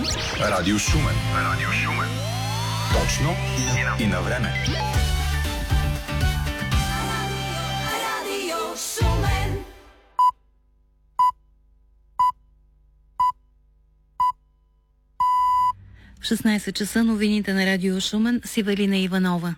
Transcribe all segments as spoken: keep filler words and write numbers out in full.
Радио Шумен. Радио Шумен. Точно и на време. Радио Шумен. В шестнайсет часа новините на Радио Шумен с Ивелина Иванова.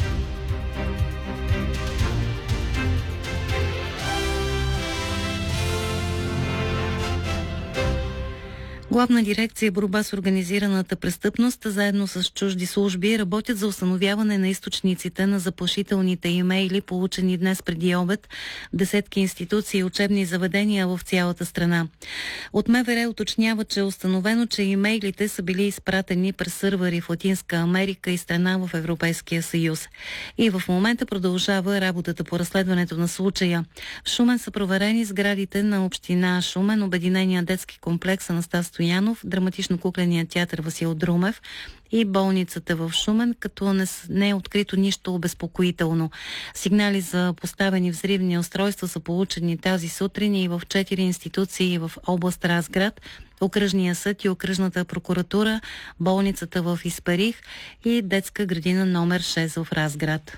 Главна дирекция борба с организираната престъпност, заедно с чужди служби, работят за установяване на източниците на заплашителните имейли, получени днес преди обед в десетки институции и учебни заведения в цялата страна. От МВР уточнява, че е установено, че имейлите са били изпратени през сървъри в Латинска Америка и страна в Европейския съюз. И в момента продължава работата по разследването на случая. В Шумен са проверени сградите на община Шумен, Обединения детски комплекс Анастас Стоянов, драматично-кукления театър Васил Друмев и болницата в Шумен, като не, не е открито нищо обезпокоително. Сигнали за поставени взривни устройства са получени тази сутрин и в четири институции в област Разград, Окръжния съд и Окръжната прокуратура, болницата в Испарих и детска градина номер шест в Разград.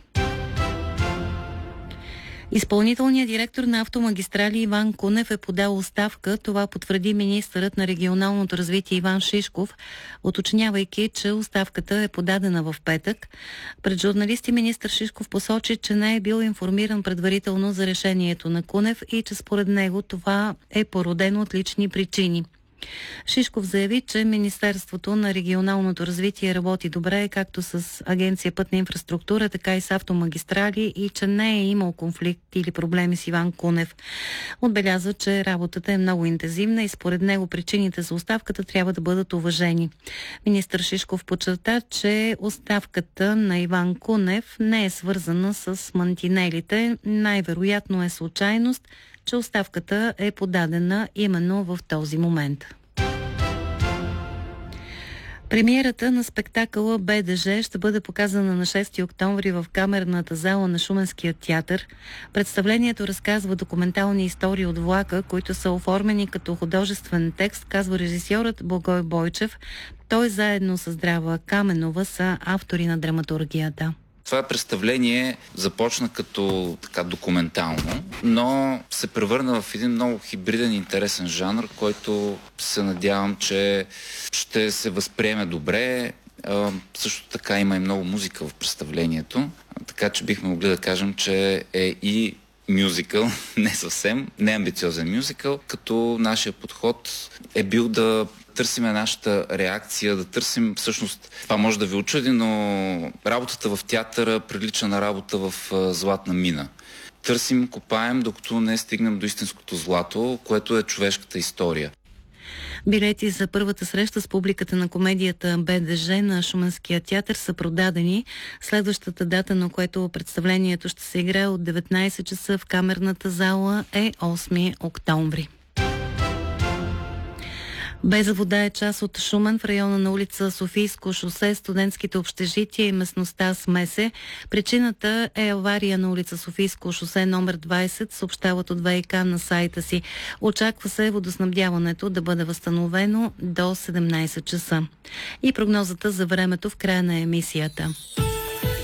Изпълнителният директор на Автомагистрали Иван Кунев е подал оставка. Това потвърди министърът на регионалното развитие Иван Шишков, уточнявайки, че оставката е подадена в петък. Пред журналисти министър Шишков посочи, че не е бил информиран предварително за решението на Кунев и че според него това е породено от лични причини. Шишков заяви, че Министерството на регионалното развитие работи добре както с Агенция Пътна инфраструктура, така и с Автомагистрали и че не е имал конфликт или проблеми с Иван Кунев. Отбелязва, че работата е много интензивна и според него причините за оставката трябва да бъдат уважени. Министър Шишков подчерта, че оставката на Иван Кунев не е свързана с мантинелите. Най-вероятно е случайност, че оставката е подадена именно в този момент. Премиерата на спектакъла БДЖ ще бъде показана на шести октомври в камерната зала на Шуменския театър. Представлението разказва документални истории от влака, които са оформени като художествен текст, казва режисьорът Благой Бойчев. Той заедно с Здрава Каменова са автори на драматургията. Това представление започна като така документално, но се превърна в един много хибриден и интересен жанр, който се надявам, че ще се възприеме добре. А, също така има и много музика в представлението, така че бихме могли да кажем, че е и мюзикъл, не съвсем, не амбициозен мюзикъл, като нашия подход е бил да търсиме нашата реакция, да търсим всъщност, това може да ви очуди, но работата в театъра прилича на работа в златна мина. Търсим, копаем, докато не стигнем до истинското злато, което е човешката история. Билети за първата среща с публиката на комедията БДЖ на Шуменския театър са продадени. Следващата дата, на което представлението ще се играе от деветнайсет часа в камерната зала, е осми октомври. Без вода е част от Шумен в района на улица Софийско шосе, студентските общежития и местността Смесе. Причината е авария на улица Софийско шосе номер двайсет, съобщават от ВиК на сайта си. Очаква се водоснабдяването да бъде възстановено до седемнайсет часа. И прогнозата за времето в края на емисията.